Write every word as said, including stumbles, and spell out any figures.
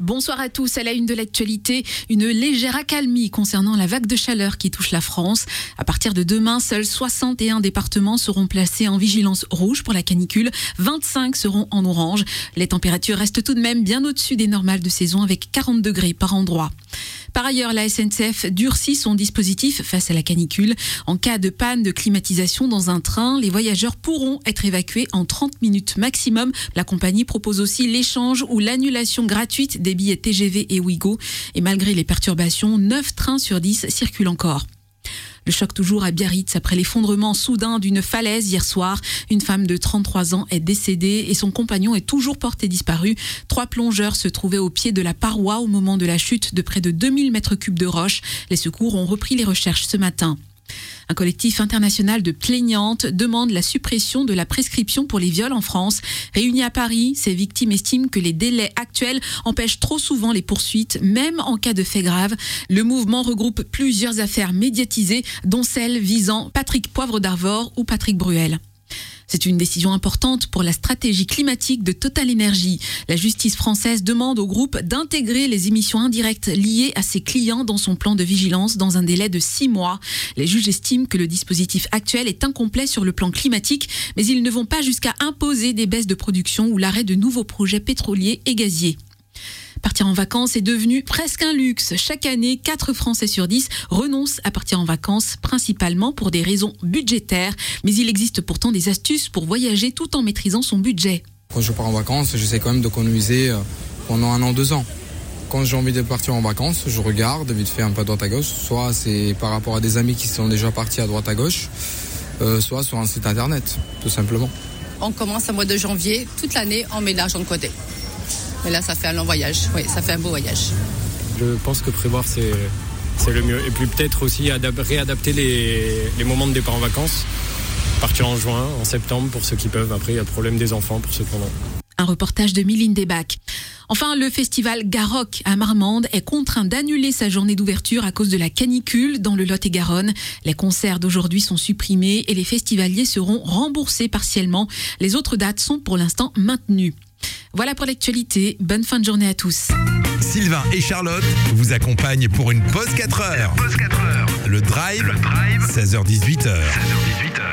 Bonsoir à tous. À la une de l'actualité, une légère accalmie concernant la vague de chaleur qui touche la France. À partir de demain, seuls soixante et un départements seront placés en vigilance rouge pour la canicule. vingt-cinq seront en orange. Les températures restent tout de même bien au-dessus des normales de saison avec quarante degrés par endroit. Par ailleurs, la S N C F durcit son dispositif face à la canicule. En cas de panne de climatisation dans un train, les voyageurs pourront être évacués en trente minutes maximum. La compagnie propose aussi l'échange ou l'annulation gratuite des billets T G V et Ouigo. Et malgré les perturbations, neuf trains sur dix circulent encore. Le choc toujours à Biarritz après l'effondrement soudain d'une falaise hier soir. Une femme de trente-trois ans est décédée et son compagnon est toujours porté disparu. Trois plongeurs se trouvaient au pied de la paroi au moment de la chute de près de deux mille mètres cubes de roches. Les secours ont repris les recherches ce matin. Un collectif international de plaignantes demande la suppression de la prescription pour les viols en France. Réunis à Paris, ces victimes estiment que les délais actuels empêchent trop souvent les poursuites, même en cas de faits graves. Le mouvement regroupe plusieurs affaires médiatisées, dont celle visant Patrick Poivre d'Arvor ou Patrick Bruel. C'est une décision importante pour la stratégie climatique de Total Energy. La justice française demande au groupe d'intégrer les émissions indirectes liées à ses clients dans son plan de vigilance dans un délai de six mois. Les juges estiment que le dispositif actuel est incomplet sur le plan climatique, mais ils ne vont pas jusqu'à imposer des baisses de production ou l'arrêt de nouveaux projets pétroliers et gaziers. Partir en vacances est devenu presque un luxe. Chaque année, quatre Français sur dix renoncent à partir en vacances, principalement pour des raisons budgétaires. Mais il existe pourtant des astuces pour voyager tout en maîtrisant son budget. Quand je pars en vacances, j'essaie quand même d'économiser pendant un an, deux ans. Quand j'ai envie de partir en vacances, je regarde vite fait un peu à droite à gauche. Soit c'est par rapport à des amis qui sont déjà partis à droite à gauche, euh, soit sur un site internet, tout simplement. On commence au mois de janvier, toute l'année, on met de l'argent de côté. Et là, ça fait un long voyage. Oui, ça fait un beau voyage. Je pense que prévoir, c'est, c'est le mieux. Et puis peut-être aussi adap- réadapter les, les moments de départ en vacances. Partir en juin, en septembre, pour ceux qui peuvent. Après, il y a le problème des enfants, pour ceux qui en ont. Un reportage de Mylène Desbacs. Enfin, le festival Garrock à Marmande est contraint d'annuler sa journée d'ouverture à cause de la canicule dans le Lot-et-Garonne. Les concerts d'aujourd'hui sont supprimés et les festivaliers seront remboursés partiellement. Les autres dates sont pour l'instant maintenues. Voilà pour l'actualité. Bonne fin de journée à tous. Sylvain et Charlotte vous accompagnent pour une pause quatre heures. Le Drive, Le Drive. seize heures dix-huit heures.